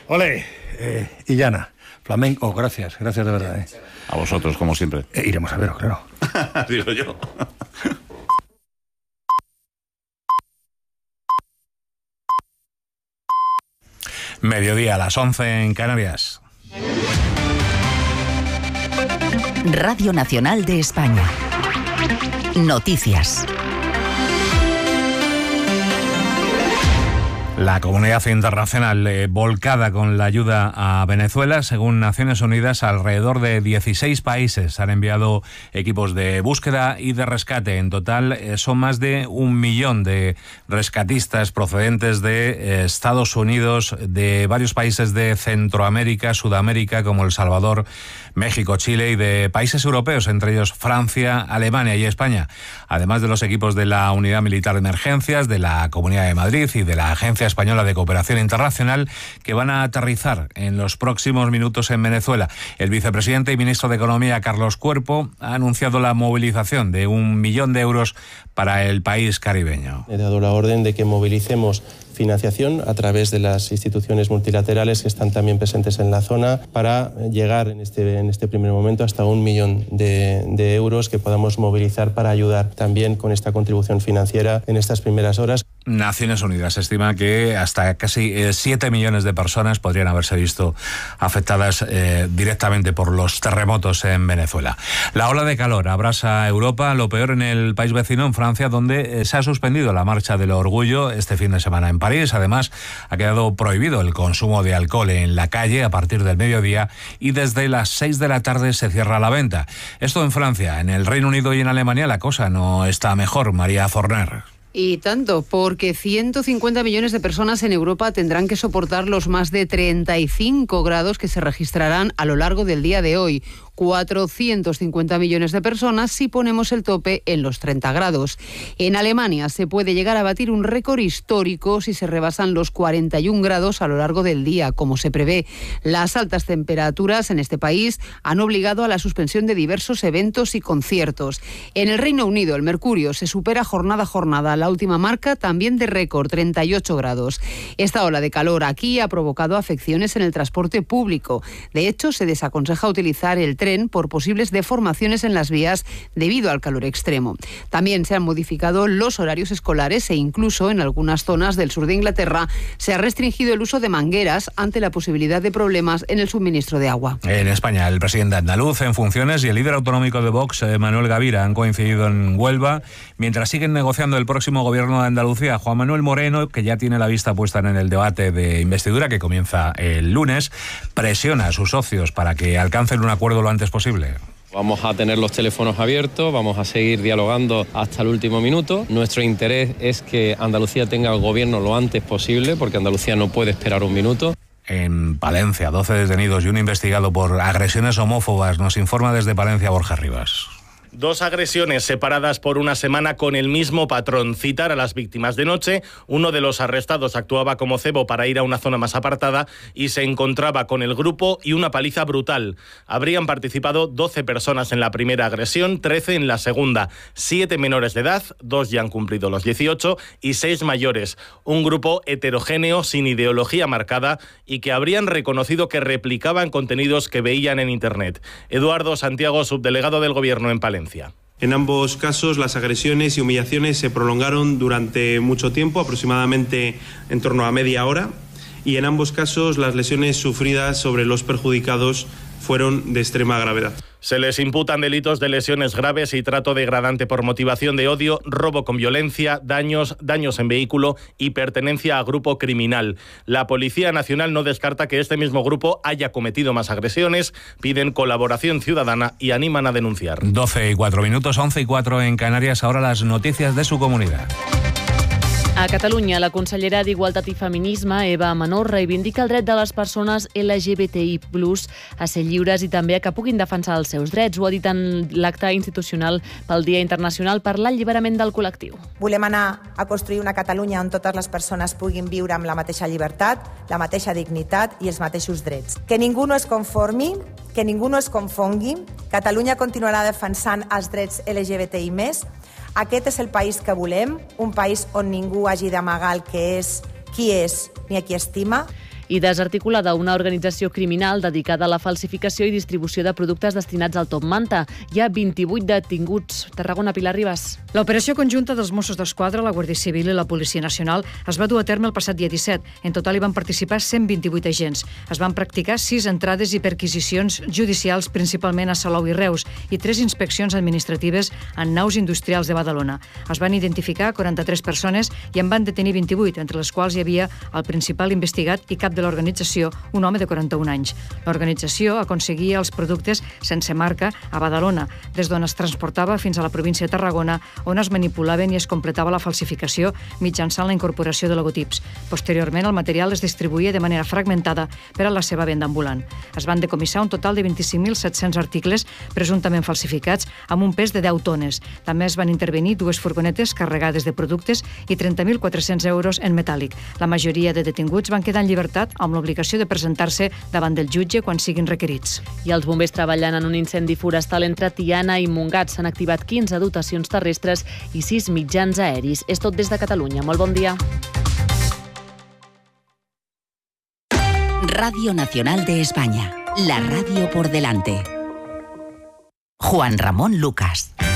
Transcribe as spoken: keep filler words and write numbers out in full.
Ole, eh, Illana, flamenco, gracias, gracias de verdad. Eh. A vosotros, como siempre. Eh, iremos a veros, claro. Digo yo. Mediodía a las once en Canarias. Radio Nacional de España. Noticias. La comunidad internacional eh, volcada con la ayuda a Venezuela. Según Naciones Unidas, alrededor de dieciséis países han enviado equipos de búsqueda y de rescate. En total eh, son más de un millón de rescatistas procedentes de eh, Estados Unidos, de varios países de Centroamérica, Sudamérica, como El Salvador, México, Chile, y de países europeos, entre ellos Francia, Alemania y España. Además de los equipos de la Unidad Militar de Emergencias, de la Comunidad de Madrid y de la Agencia Española de Cooperación Internacional, que van a aterrizar en los próximos minutos en Venezuela. El vicepresidente y ministro de Economía, Carlos Cuerpo, ha anunciado la movilización de un millón de euros para el país caribeño. He dado la orden de que movilicemos financiación a través de las instituciones multilaterales que están también presentes en la zona para llegar en este, en este primer momento hasta un millón de, de euros que podamos movilizar para ayudar también con esta contribución financiera en estas primeras horas. Naciones Unidas estima que hasta casi siete millones de personas podrían haberse visto afectadas eh, directamente por los terremotos en Venezuela. La ola de calor abrasa Europa, lo peor en el país vecino, en Francia, donde eh, se ha suspendido la Marcha del Orgullo este fin de semana en París. Además, ha quedado prohibido el consumo de alcohol en la calle a partir del mediodía y desde las seis de la tarde se cierra la venta. Esto en Francia. En el Reino Unido y en Alemania la cosa no está mejor. María Forner. Y tanto, porque ciento cincuenta millones de personas en Europa tendrán que soportar los más de treinta y cinco grados que se registrarán a lo largo del día de hoy. cuatrocientos cincuenta millones de personas si ponemos el tope en los treinta grados. En Alemania se puede llegar a batir un récord histórico si se rebasan los cuarenta y un grados a lo largo del día, como se prevé. Las altas temperaturas en este país han obligado a la suspensión de diversos eventos y conciertos. En el Reino Unido, el mercurio se supera jornada a jornada, la última marca también de récord, treinta y ocho grados. Esta ola de calor aquí ha provocado afecciones en el transporte público. De hecho, se desaconseja utilizar el tren por posibles deformaciones en las vías debido al calor extremo. También se han modificado los horarios escolares e incluso en algunas zonas del sur de Inglaterra se ha restringido el uso de mangueras ante la posibilidad de problemas en el suministro de agua. En España, el presidente andaluz en funciones y el líder autonómico de Vox, Manuel Gavira, han coincidido en Huelva, mientras siguen negociando el próximo gobierno de Andalucía. Juan Manuel Moreno, que ya tiene la vista puesta en el debate de investidura que comienza el lunes, presiona a sus socios para que alcancen un acuerdo lo antes posible. Vamos a tener los teléfonos abiertos, vamos a seguir dialogando hasta el último minuto. Nuestro interés es que Andalucía tenga el gobierno lo antes posible, porque Andalucía no puede esperar un minuto. En Palencia, doce detenidos y un investigado por agresiones homófobas. Nos informa desde Palencia Borja Rivas. Dos agresiones separadas por una semana con el mismo patrón. Citar a las víctimas de noche. Uno de los arrestados actuaba como cebo para ir a una zona más apartada y se encontraba con el grupo y una paliza brutal. Habrían participado doce personas en la primera agresión, trece en la segunda. Siete menores de edad, dos ya han cumplido los dieciocho y seis mayores. Un grupo heterogéneo, sin ideología marcada y que habrían reconocido que replicaban contenidos que veían en Internet. Eduardo Santiago, subdelegado del Gobierno en Palencia. En ambos casos, las agresiones y humillaciones se prolongaron durante mucho tiempo, aproximadamente en torno a media hora, y en ambos casos las lesiones sufridas sobre los perjudicados fueron de extrema gravedad. Se les imputan delitos de lesiones graves y trato degradante por motivación de odio, robo con violencia, daños, daños en vehículo y pertenencia a grupo criminal. La Policía Nacional no descarta que este mismo grupo haya cometido más agresiones, piden colaboración ciudadana y animan a denunciar. doce y cuatro minutos, once y cuatro en Canarias, ahora las noticias de su comunidad. A Catalunya, la consellera d'Igualtat i Feminisme, Eva Menor, reivindica el dret de les persones L G B T I plus, a ser lliures i també a que puguin defensar els seus drets. Ho ha dit en l'acte institucional pel Dia Internacional per l'Alliberament del Col·lectiu. Volem anar a construir una Catalunya on totes les persones puguin viure amb la mateixa llibertat, la mateixa dignitat i els mateixos drets. Que ningú no es conformi, que ningú no es confongui. Catalunya continuarà defensant els drets L G B T I més. Aquest és el país que volem, un país on ningú hagi d'amagar el que és, qui és ni a qui estima. I desarticulada una organització criminal dedicada a la falsificació i distribució de productes destinats al top manta. Hi ha vint-i-vuit detinguts. Tarragona, Pilar Ribas. L'operació conjunta dels Mossos d'Esquadra, la Guàrdia Civil i la Policia Nacional es va dur a terme el passat dia disset. En total hi van participar cent vint-i-vuit agents. Es van practicar sis entrades i perquisicions judicials, principalment a Salou i Reus, i tres inspeccions administratives en naus industrials de Badalona. Es van identificar quaranta-tres persones i en van detenir vint-i-vuit, entre les quals hi havia el principal investigat i cap de l'organització, un home de quaranta-un anys. L'organització aconseguia els productes sense marca a Badalona, des d'on es transportava fins a la província de Tarragona, on es manipulaven i es completava la falsificació mitjançant la incorporació de logotips. Posteriorment, el material es distribuïa de manera fragmentada per a la seva venda ambulant. Es van decomissar un total de vint-i-cinc mil set-cents articles presumptament falsificats amb un pes de deu tones. També es van intervenir dues furgonetes carregades de productes i trenta mil quatre-cents euros en metàl·lic. La majoria de detinguts van quedar en llibertat amb l'obligació de presentar-se davant del jutge quan siguin requerits. I els bombers treballant en un incendi forestal entre Tiana i Montgat. S'han activat quinze dotacions terrestres i sis mitjans aeris. És tot des de Catalunya. Molt bon dia. Radio Nacional de España. La radio por delante. Juan Ramón Lucas.